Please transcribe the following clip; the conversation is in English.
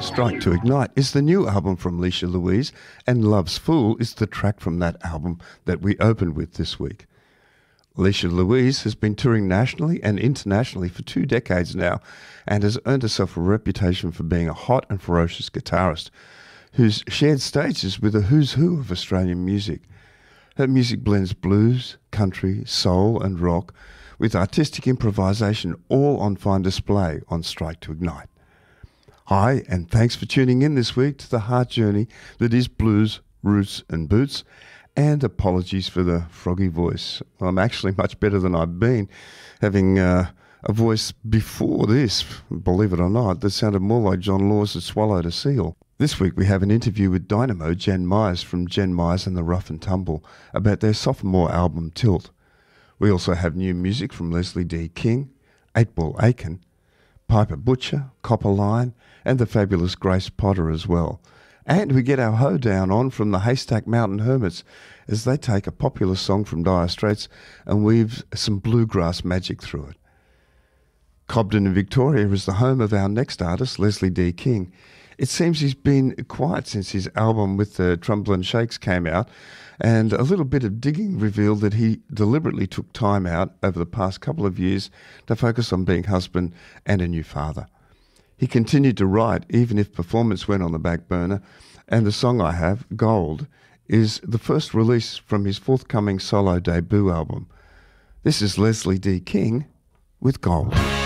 Strike to Ignite is the new album from Leisha Louise, and Love's Fool is the track from that album that we opened with this week. Leisha Louise has been touring nationally and internationally for 2 decades now and has earned herself a reputation for being a hot and ferocious guitarist who's shared stages with a who's who of Australian music. Her music blends blues, country, soul and rock with artistic improvisation, all on fine display on Strike to Ignite. Hi, and thanks for tuning in this week to the heart journey that is blues, roots and boots, and apologies for the froggy voice. I'm actually much better than I've been, having a voice before this, believe it or not, that sounded more like John Laws had swallowed a seal. This week we have an interview with Dynamo Jen Myers from Jen Myers and the Rough and Tumble about their sophomore album Tilt. We also have new music from Leslie D. King, 8-Ball Aiken, Piper Butcher, Copper Line, and the fabulous Grace Potter as well. And we get our hoedown on from the Haystack Mountain Hermits as they take a popular song from Dire Straits and weave some bluegrass magic through it. Cobden in Victoria is the home of our next artist, Leslie D. King. It seems he's been quiet since his album with the Trumbull Shakes came out, and a little bit of digging revealed that he deliberately took time out over the past couple of years to focus on being husband and a new father. He continued to write even if performance went on the back burner, and the song I have, Gold, is the first release from his forthcoming solo debut album. This is Leslie D. King with Gold.